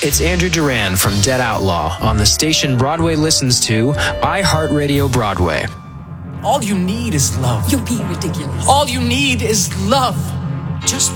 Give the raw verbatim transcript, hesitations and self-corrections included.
It's Andrew Duran from Dead Outlaw on the station Broadway listens to, iHeartRadio Broadway. All you need is love. You're being ridiculous. All you need is love. Just